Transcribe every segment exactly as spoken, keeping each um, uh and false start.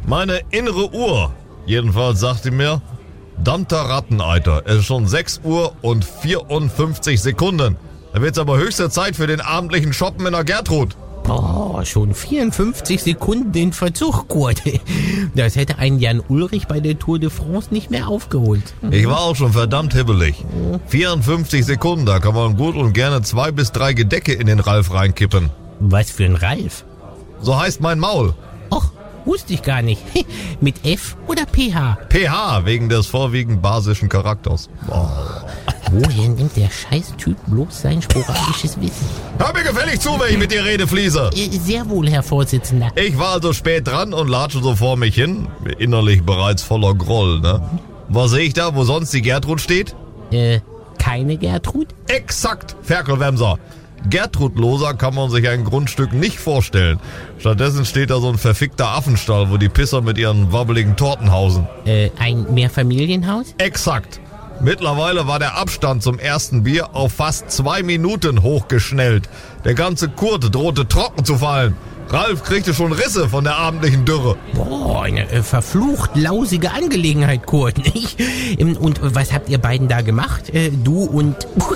Meine innere Uhr, jedenfalls sagt sie mir, dammter Ratteneiter, es ist schon sechs Uhr und vierundfünfzig Sekunden. Da wird's aber höchste Zeit für den abendlichen Shoppen in der Gertrud. Oh, schon vierundfünfzig Sekunden in Verzug, Kurt. Das hätte einen Jan Ullrich bei der Tour de France nicht mehr aufgeholt. Ich war auch schon verdammt hibbelig. vierundfünfzig Sekunden, da kann man gut und gerne zwei bis drei Gedecke in den Ralf reinkippen. Was für ein Ralf? So heißt mein Maul. Och, wusste ich gar nicht. Mit F oder P H? P H, wegen des vorwiegend basischen Charakters. Oh. Woher nimmt der Scheißtyp bloß sein sporadisches Wissen? Hör mir gefällig zu, wenn ich mit dir rede, Fliese. Äh, sehr wohl, Herr Vorsitzender. Ich war also spät dran und latsche so vor mich hin, innerlich bereits voller Groll, ne? Was sehe ich da, wo sonst die Gertrud steht? Äh, keine Gertrud? Exakt, Ferkelwemser. Gertrudloser kann man sich ein Grundstück nicht vorstellen. Stattdessen steht da so ein verfickter Affenstall, wo die Pisser mit ihren wabbeligen Torten hausen. Äh, ein Mehrfamilienhaus? Exakt. Mittlerweile war der Abstand zum ersten Bier auf fast zwei Minuten hochgeschnellt. Der ganze Kurt drohte trocken zu fallen. Ralf kriegte schon Risse von der abendlichen Dürre. Boah, eine äh, verflucht lausige Angelegenheit, Kurt, nicht? Ähm, Und was habt ihr beiden da gemacht? Äh, du und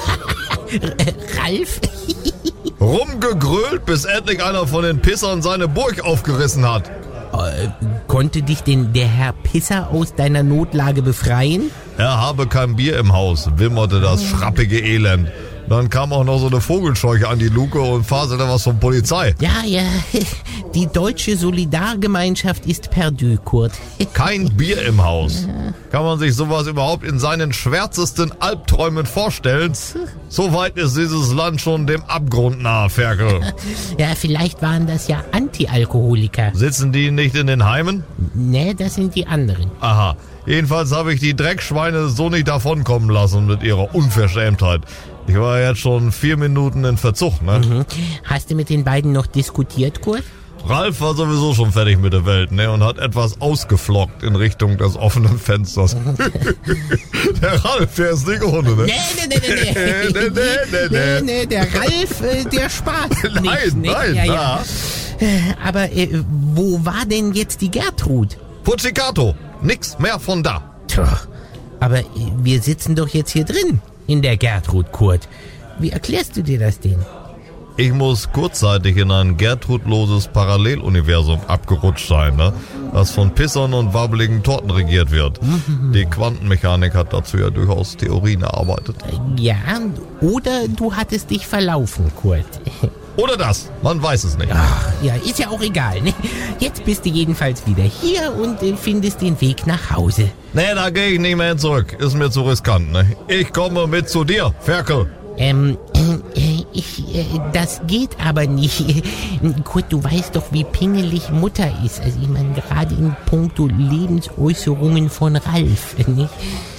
Ralf? Rumgegrölt, bis endlich einer von den Pissern seine Burg aufgerissen hat. Äh, konnte dich denn der Herr Pisser aus deiner Notlage befreien? Er habe kein Bier im Haus, wimmerte das schrappige Elend. Dann kam auch noch so eine Vogelscheuche an die Luke und faselte was von Polizei. Ja, ja, die deutsche Solidargemeinschaft ist perdu, Kurt. Kein Bier im Haus. Kann man sich sowas überhaupt in seinen schwärzesten Albträumen vorstellen? So weit ist dieses Land schon dem Abgrund nahe, Ferkel. Ja, vielleicht waren das ja Anti-Alkoholiker. Sitzen die nicht in den Heimen? Ne, das sind die anderen. Aha. Jedenfalls habe ich die Dreckschweine so nicht davonkommen lassen mit ihrer Unverschämtheit. Ich war jetzt schon vier Minuten in Verzug, ne? Mhm. Hast du mit den beiden noch diskutiert, Kurt? Ralf war sowieso schon fertig mit der Welt, ne? Und hat etwas ausgeflockt in Richtung des offenen Fensters. Der Ralf, der ist nicht ohne, ne? Nee, nee, nee, nee, nee. nee, nee, nee, nee, nee, der Ralf, äh, der spaßt Nein, nicht, ne? nein, ja, na. ja. Äh, Aber äh, wo war denn jetzt die Gertrud? Puzzicato, nix mehr von da. Tja, aber äh, wir sitzen doch jetzt hier drin, in der Gertrud, Kurt. Wie erklärst du dir das denn? Ich muss kurzzeitig in ein gertrudloses Paralleluniversum abgerutscht sein, ne? Das von Pissern und wabbeligen Torten regiert wird. Die Quantenmechanik hat dazu ja durchaus Theorien erarbeitet. Ja, oder du hattest dich verlaufen, Kurt. Oder das, man weiß es nicht. Ach, ja, ist ja auch egal, ne? Jetzt bist du jedenfalls wieder hier und äh, findest den Weg nach Hause. Nee, da gehe ich nicht mehr hin zurück. Ist mir zu riskant, ne? Ich komme mit zu dir, Ferkel. Ähm, äh, ich, äh, das geht aber nicht. Kurt, du weißt doch, wie pingelig Mutter ist. Also ich meine, gerade in puncto Lebensäußerungen von Ralf, nicht?